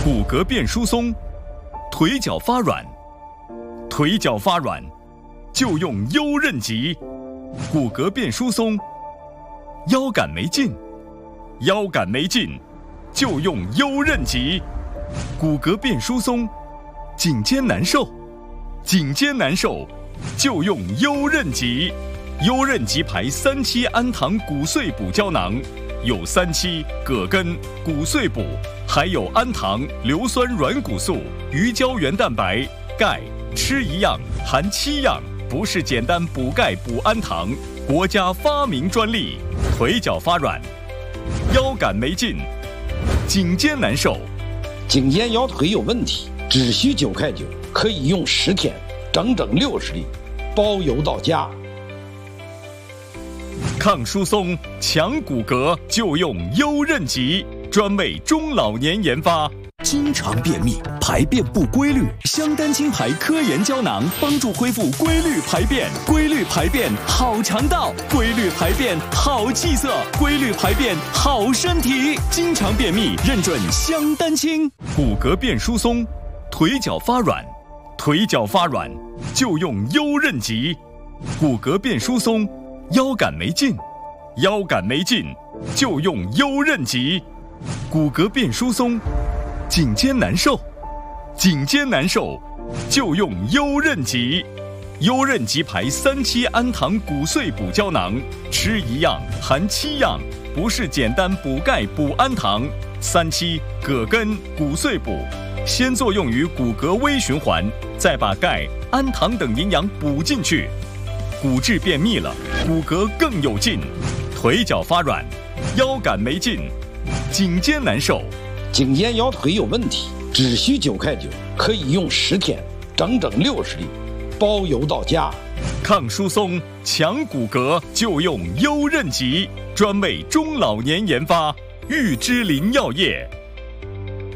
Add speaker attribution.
Speaker 1: 骨骼变疏松，腿脚发软，腿脚发软就用优韧极。骨骼变疏松，腰杆没劲，腰杆没劲就用优韧极。骨骼变疏松，颈肩难受，颈肩难受就用优韧极。优韧极牌3期氨糖骨碎补胶囊，有3期、葛根、骨碎补，还有氨糖、硫酸软骨素、鱼胶原蛋白、钙，吃一样含7样，不是简单补钙补氨糖，国家发明专利。腿脚发软，腰杆没劲，颈肩难受，
Speaker 2: 颈肩腰腿有问题，只需9块9，可以用10天，整整60粒，包邮到家。
Speaker 1: 抗疏松、强骨骼就用优韧极，专为中老年研发。
Speaker 3: 经常便秘、排便不规律，香丹青牌科研胶囊帮助恢复规律排便。规律排便好肠道，规律排便好气色，规律排便好身体。经常便秘认准香丹青。
Speaker 1: 骨骼变疏松，腿脚发软，腿脚发软就用优韧极。骨骼变疏松，腰杆没劲，腰杆没劲就用优韧极。骨骼变疏松，颈肩难受，颈肩难受就用优韧极。优韧极牌3期氨糖骨碎补胶囊，吃一样含7样，不是简单补钙补氨糖。3期、葛根、骨碎补，先作用于骨骼微循环，再把钙、氨糖等营养补进去。骨质便秘了，骨骼更有劲。腿脚发软，腰杆没劲，颈肩难受，
Speaker 2: 颈肩腰腿有问题，只需9块9，可以用10天，整整60粒，包邮到家。
Speaker 1: 抗疏松、强骨骼就用优韧极，专为中老年研发。玉芝林药业。